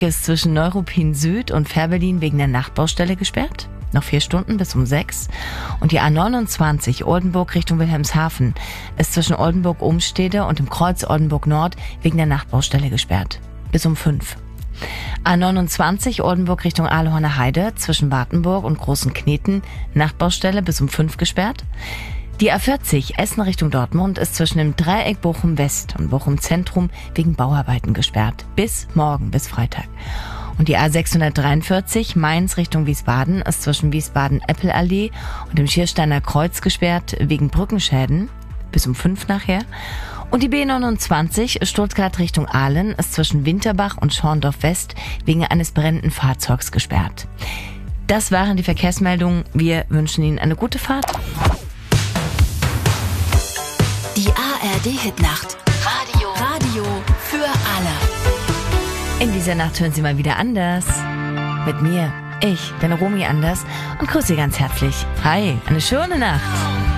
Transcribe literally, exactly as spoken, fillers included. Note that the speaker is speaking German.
ist zwischen Neuruppin Süd und Fährberlin wegen der Nachtbaustelle gesperrt. Noch vier Stunden bis um sechs. Und die A neunundzwanzig Oldenburg Richtung Wilhelmshaven ist zwischen Oldenburg-Umstede und dem Kreuz Oldenburg Nord wegen der Nachtbaustelle gesperrt. Bis um fünf. A neunundzwanzig Oldenburg Richtung Ahlhorner Heide zwischen Wartenburg und Großen Kneten, Nachtbaustelle bis um fünf gesperrt. Die A vierzig Essen Richtung Dortmund ist zwischen dem Dreieck Bochum West und Bochum Zentrum wegen Bauarbeiten gesperrt. Bis morgen, bis Freitag. Und die A sechshundertdreiundvierzig Mainz Richtung Wiesbaden ist zwischen Wiesbaden-Eppelallee und dem Schiersteiner Kreuz gesperrt wegen Brückenschäden. Bis um fünf nachher. Und die B neunundzwanzig Stuttgart Richtung Aalen ist zwischen Winterbach und Schorndorf West wegen eines brennenden Fahrzeugs gesperrt. Das waren die Verkehrsmeldungen. Wir wünschen Ihnen eine gute Fahrt. Die A R D-Hitnacht. Radio. Radio für alle. In dieser Nacht hören Sie mal wieder anders. Mit mir. Ich bin Romy Anders und grüße Sie ganz herzlich. Hi, eine schöne Nacht.